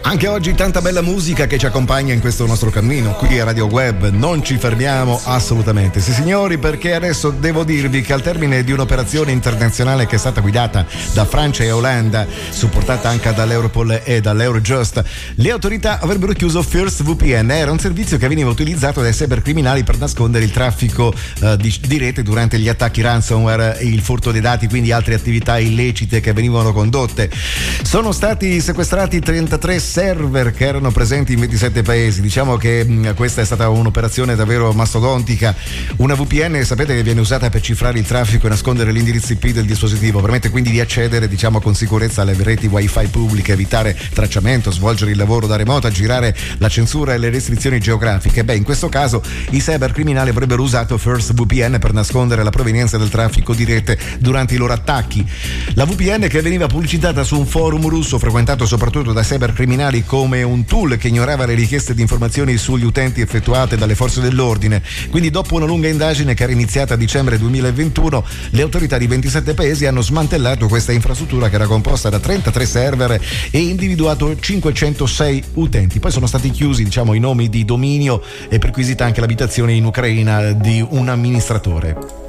Anche oggi tanta bella musica che ci accompagna in questo nostro cammino qui a Radio Web. Non ci fermiamo assolutamente, sì signori, perché adesso devo dirvi che al termine di un'operazione internazionale che è stata guidata da Francia e Olanda, supportata anche dall'Europol e dall'Eurojust, le autorità avrebbero chiuso First VPN. Era un servizio che veniva utilizzato dai cybercriminali per nascondere il traffico di rete durante gli attacchi ransomware, il furto dei dati, quindi altre attività illecite che venivano condotte. Sono stati sequestrati 33 server che erano presenti in 27 paesi. Diciamo che questa è stata un'operazione davvero mastodontica. Una VPN, sapete, che viene usata per cifrare il traffico e nascondere l'indirizzo IP del dispositivo, permette quindi di accedere, diciamo, con sicurezza alle reti wifi pubbliche, evitare tracciamento, svolgere il lavoro da remoto, aggirare la censura e le restrizioni geografiche. In questo caso i cybercriminali avrebbero usato First VPN per nascondere la provenienza del traffico di rete durante i loro attacchi. La VPN, che veniva pubblicizzata su un forum russo frequentato soprattutto da cybercriminali come un tool che ignorava le richieste di informazioni sugli utenti effettuate dalle forze dell'ordine. Quindi dopo una lunga indagine che era iniziata a dicembre 2021, le autorità di 27 paesi hanno smantellato questa infrastruttura che era composta da 33 server e individuato 506 utenti. Poi sono stati chiusi, diciamo, i nomi di dominio e perquisita anche l'abitazione in Ucraina di un amministratore.